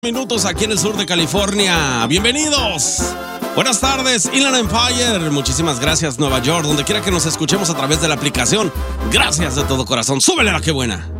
Minutos aquí en el sur de California. Bienvenidos. Buenas tardes, Inland Empire. Muchísimas gracias, Nueva York. Donde quiera que nos escuchemos a través de la aplicación. Gracias de todo corazón. Súbele la que buena.